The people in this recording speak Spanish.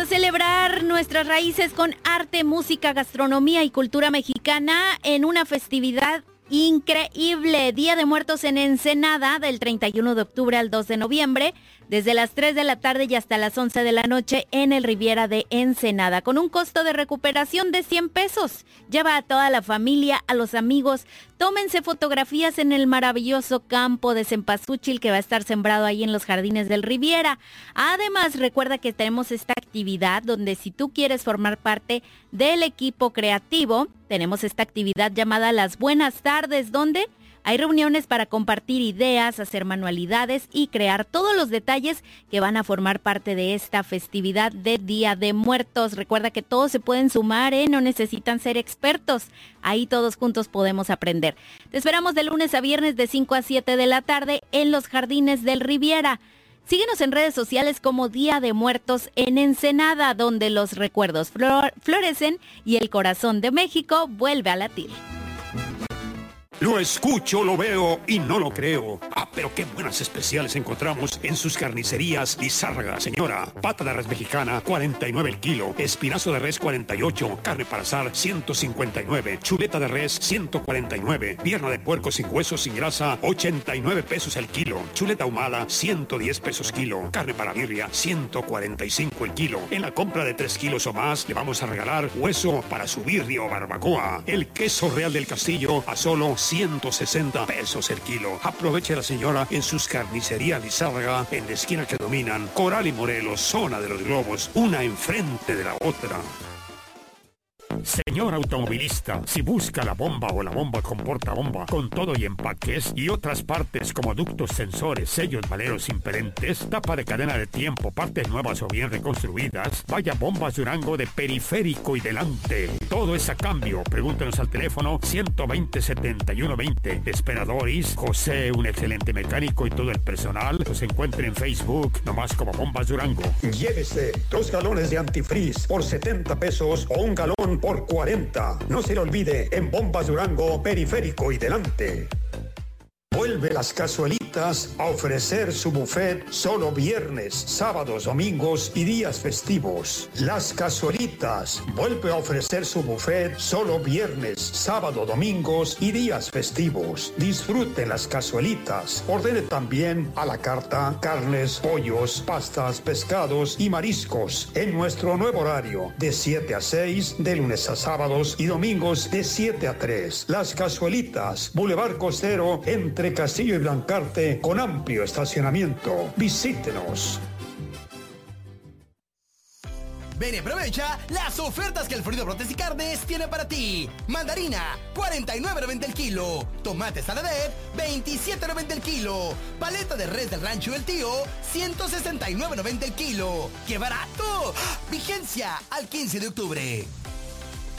a celebrar nuestras raíces con arte, música, gastronomía y cultura mexicana en una festividad increíble. Día de Muertos en Ensenada, del 31 de octubre al 2 de noviembre, desde las 3 de la tarde y hasta las 11 de la noche en el Riviera de Ensenada, con un costo de recuperación de 100 pesos. Lleva a toda la familia, a los amigos, tómense fotografías en el maravilloso campo de cempasúchil que va a estar sembrado ahí en los jardines del Riviera. Además, recuerda que tenemos esta actividad donde si tú quieres formar parte del equipo creativo, tenemos esta actividad llamada Las Buenas Tardes, donde hay reuniones para compartir ideas, hacer manualidades y crear todos los detalles que van a formar parte de esta festividad de Día de Muertos. Recuerda que todos se pueden sumar, no necesitan ser expertos. Ahí todos juntos podemos aprender. Te esperamos de lunes a viernes de 5 a 7 de la tarde en los jardines del Riviera. Síguenos en redes sociales como Día de Muertos en Ensenada, donde los recuerdos florecen y el corazón de México vuelve a latir. Lo escucho, lo veo y no lo creo. Pero qué buenas especiales encontramos en sus carnicerías Lizárraga, señora. Pata de res mexicana, 49 el kilo. Espinazo de res, 48. Carne para asar, 159. Chuleta de res, 149. Pierna de puerco sin hueso, sin grasa, 89 pesos el kilo. Chuleta ahumada, 110 pesos kilo. Carne para birria, 145 el kilo. En la compra de 3 kilos o más, le vamos a regalar hueso para su birria o barbacoa. El queso Real del Castillo a solo 160 pesos el kilo. Aproveche la señora en sus carnicerías Lizárraga, en la esquina que dominan Coral y Morelos, zona de los Globos, una enfrente de la otra. Señor automovilista, si busca la bomba o la bomba con portabomba, con todo y empaques y otras partes como ductos, sensores, sellos, valeros impedentes, tapa de cadena de tiempo, partes nuevas o bien reconstruidas, vaya Bombas Durango de Periférico y Delante. Todo es a cambio. Pregúntenos al teléfono 120-7120. Esperadores, José, un excelente mecánico y todo el personal, los encuentren en Facebook, nomás como Bombas Durango. Llévese 2 galones de antifreeze por 70 pesos o un galón por 40. No se le olvide, en Bombas Durango, Periférico y Delante. Vuelve Las Cazuelitas a ofrecer su buffet solo viernes, sábados, domingos y días festivos. Las Cazuelitas vuelve a ofrecer su buffet solo viernes, sábado, domingos y días festivos. Disfruten Las Cazuelitas. Ordene también a la carta carnes, pollos, pastas, pescados y mariscos en nuestro nuevo horario de 7 a 6, de lunes a sábados y domingos de 7 a 3. Las Cazuelitas, Boulevard Costero, entre Castillo y Blancarte, con amplio estacionamiento. Visítenos. Ven y aprovecha las ofertas que Alfredo Brotes y Carnes tiene para ti. Mandarina, 49.90 el kilo. Tomate saladet, 27.90 el kilo. Paleta de res del Rancho del Tío, 169.90 el kilo. ¡Qué barato! Vigencia al 15 de octubre.